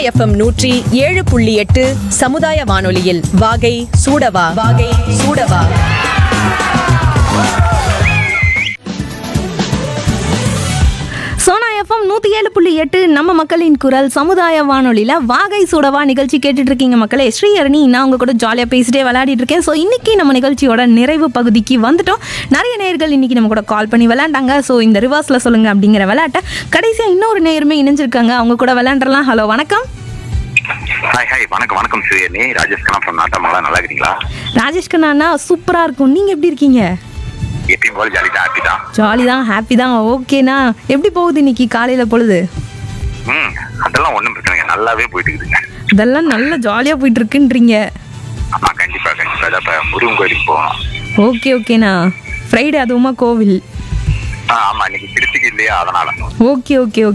FM 107.8 சமுதாய வானொலியில் வாகை சூடவா வாகை சூடவா. சோனா எஃப்எம் 107.8 நம்ம மக்களின் குரல் சமுதாய வானொலியில் வாகை சூடவா நிகழ்ச்சி கேட்டுட்டு இருக்கீங்க மக்களே. ஸ்ரீஹரணி, நான் உங்க கூட ஜாலியாக பேசிட்டே விளையாடிட்டு இருக்கேன். ஸோ இன்னைக்கு நம்ம நிகழ்ச்சியோட நிறைவு பகுதிக்கு வந்துட்டோம். நிறைய நேயர்கள் இன்னைக்கு நம்ம கூட கால் பண்ணி விளையாண்டாங்க. ஸோ இந்த ரிவர்ஸில் சொல்லுங்க அப்படிங்கிற விளையாட்டை கடைசியாக இன்னொரு நேயருமே இணைஞ்சிருக்காங்க. அவங்க கூட விளையாண்டலாம். ஹலோ, வணக்கம். ஹாய் வணக்கம் ஸ்ரீஹரணி. ராஜேஷ் கண்ணா ஃப்ரம் நாட்டாமங்களா. நல்லா இருக்கீங்களா? ராஜேஷ் கண்ணா சூப்பராக இருக்கும். நீங்கள் எப்படி இருக்கீங்க? எப்பயும் போல ஜாலி தான், ஹாப்பி தான். ஜாலி தான், ஹாப்பி தான். ஓகேண்ணா, எப்படி போகுது இன்னைக்கு காலையில் பொழுது? அதெல்லாம் ஒன்றும் பிரச்சனைங்க, நல்லாவே போயிட்டு இருக்குதுங்க. இதெல்லாம் நல்லா ஜாலியாக போயிட்டு இருக்குன்றீங்க. ஆமாம், கண்டிப்பாக இப்போ முருகன் கோயிலுக்கு போகணும். ஓகேண்ணா. ஃப்ரைடே அதுவுமா கோவில்? ஆமாம், இன்னைக்கு திருச்சிக்கு இல்லையா, அதனால. ஓகே.